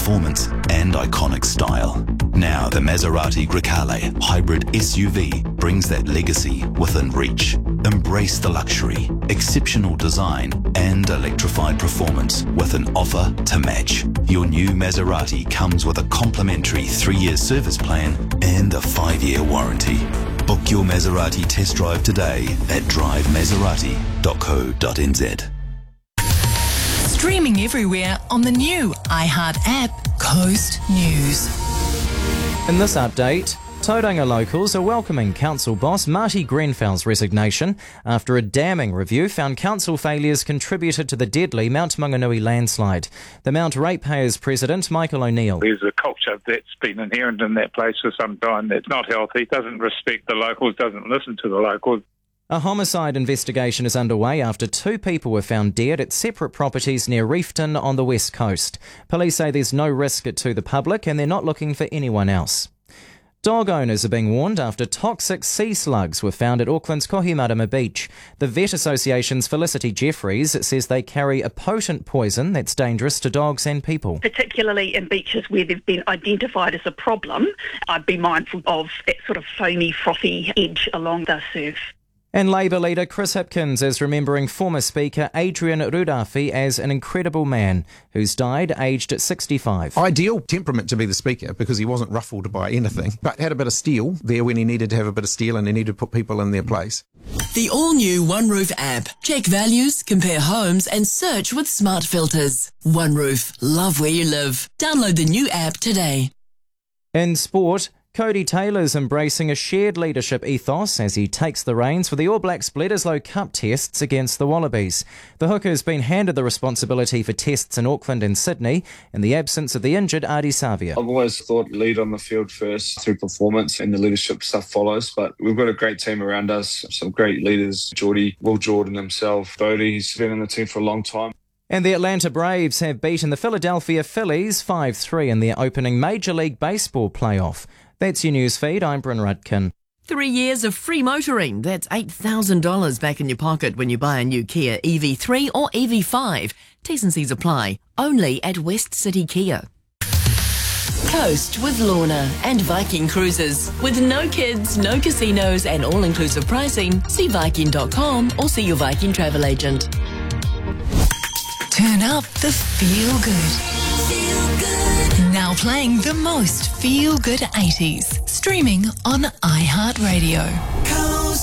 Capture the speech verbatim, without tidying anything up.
performance and iconic style. Now the Maserati Grecale hybrid S U V brings that legacy within reach. Embrace the luxury, exceptional design and electrified performance with an offer to match. Your new Maserati comes with a complimentary three-year service plan and a five-year warranty. Book your Maserati test drive today at drive maserati dot co dot n z. Streaming everywhere on the new iHeart app, Coast News. In this update, Tauranga locals are welcoming council boss Marty Grenfell's resignation after a damning review found council failures contributed to the deadly Mount Maunganui landslide. The Mount Ratepayers president, Michael O'Neill. There's a culture that's been inherent in that place for some time that's not healthy, doesn't respect the locals, doesn't listen to the locals. A homicide investigation is underway after two people were found dead at separate properties near Reefton on the west coast. Police say there's no risk to the public and they're not looking for anyone else. Dog owners are being warned after toxic sea slugs were found at Auckland's Kohimarama Beach. The Vet Association's Felicity Jeffries says they carry a potent poison that's dangerous to dogs and people. Particularly in beaches where they've been identified as a problem, I'd be mindful of that sort of foamy, frothy edge along the surf. And Labour leader Chris Hipkins is remembering former Speaker Adrian Rudafi as an incredible man who's died aged sixty-five. Ideal temperament to be the Speaker because he wasn't ruffled by anything, but had a bit of steel there when he needed to have a bit of steel and he needed to put people in their place. The all-new OneRoof app. Check values, compare homes and search with smart filters. OneRoof. Love where you live. Download the new app today. In sport, Cody Taylor's embracing a shared leadership ethos as he takes the reins for the All Blacks Bledisloe Cup tests against the Wallabies. The hooker's been handed the responsibility for tests in Auckland and Sydney in the absence of the injured Ardie Savia. I've always thought lead on the field first through performance and the leadership stuff follows, but we've got a great team around us, some great leaders, Geordie, Will Jordan himself, Bodie, he's been in the team for a long time. And the Atlanta Braves have beaten the Philadelphia Phillies five three in their opening Major League Baseball playoff. That's your news feed. I'm Bryn Rudkin. Three years of free motoring. That's eight thousand dollars back in your pocket when you buy a new Kia E V three or E V five. T's and C's apply. Only at West City Kia. Coast with Lorna and Viking Cruises. With no kids, no casinos and all-inclusive pricing, see Viking dot com or see your Viking travel agent. Turn up the feel good. Feel good. Now playing the most feel good eighties. Streaming on iHeartRadio.